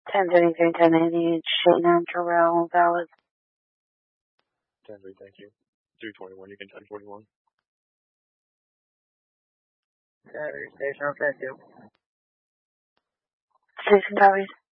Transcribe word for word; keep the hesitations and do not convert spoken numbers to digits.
ten thirty-three, ten eighty, Shayna, Jarrell, valid. ten three, thank you. three twenty-one, you can ten forty-one. Saturday, station, okay, too. Station copies.